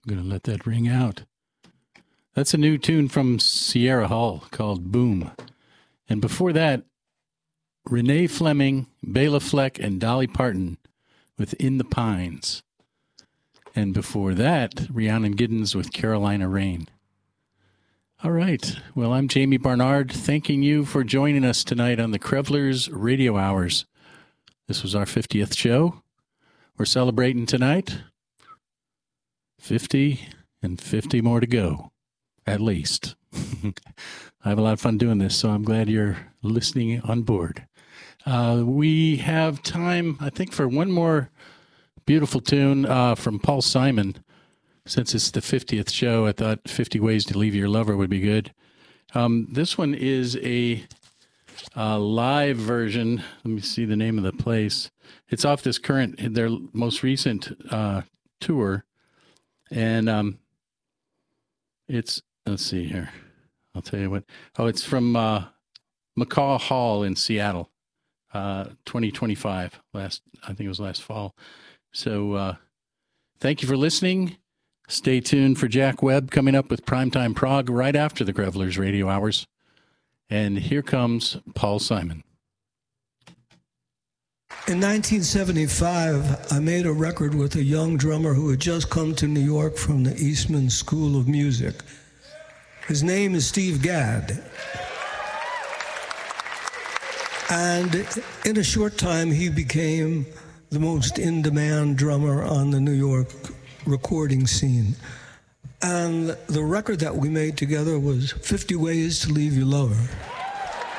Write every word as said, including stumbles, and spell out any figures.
I'm going to let that ring out. That's a new tune from Sierra Hull called Boom. And before that, Renee Fleming, Bela Fleck, and Dolly Parton with In the Pines. And before that, Rhiannon Giddens with Carolina Rain. All right. Well, I'm Jamie Barnard, thanking you for joining us tonight on the Krevlers Radio Hours. This was our fiftieth show. We're celebrating tonight. fifty and fifty more to go, at least. I have a lot of fun doing this, so I'm glad you're listening on board. Uh, we have time, I think, for one more beautiful tune uh, from Paul Simon. Since it's the fiftieth show, I thought fifty Ways to Leave Your Lover would be good. Um, this one is a, a live version. Let me see the name of the place. It's off this current, their most recent uh, tour. And um, it's, let's see here. I'll tell you what. Oh, it's from uh, McCaw Hall in Seattle, uh, twenty twenty-five. Last, I think it was last fall. So uh, thank you for listening. Stay tuned for Jack Webb coming up with Primetime Prague right after the Krevlers Radio Hours. And here comes Paul Simon. In nineteen seventy-five, I made a record with a young drummer who had just come to New York from the Eastman School of Music. His name is Steve Gadd. And in a short time, he became the most in-demand drummer on the New York recording scene. And the record that we made together was fifty Ways to Leave Your Lover.